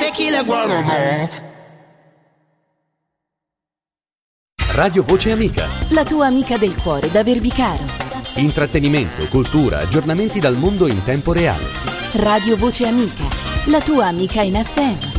tequila, guarana. Radio Voce Amica, la tua amica del cuore da Verbicaro. Intrattenimento, cultura, aggiornamenti dal mondo in tempo reale. Radio Voce Amica, la tua amica in FM.